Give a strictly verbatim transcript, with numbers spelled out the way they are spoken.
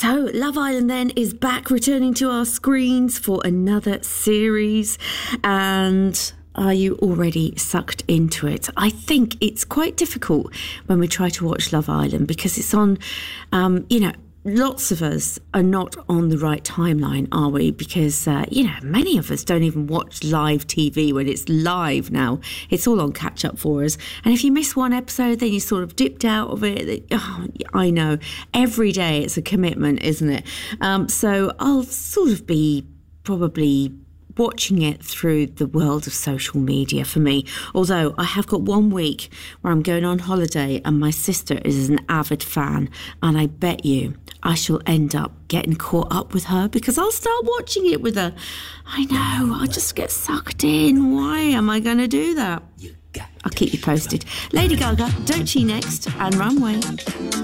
So, Love Island then is back, returning to our screens for another series. And are you already sucked into it? I think it's quite difficult when we try to watch Love Island because it's on, um, you know, lots of us are not on the right timeline, are we? Because, uh, you know, many of us don't even watch live T V when it's live now. It's all on catch-up for us. And if you miss one episode, then you sort of dipped out of it. Oh, I know. Every day it's a commitment, isn't it? Um, so I'll sort of be probably watching it through the world of social media for me. Although I have got one week where I'm going on holiday and my sister is an avid fan, and I bet you I shall end up getting caught up with her because I'll start watching it with her. I know, I'll just get sucked in. Why am I going to do that? I'll keep you posted. Lady Gaga, Don't She next, and Runway.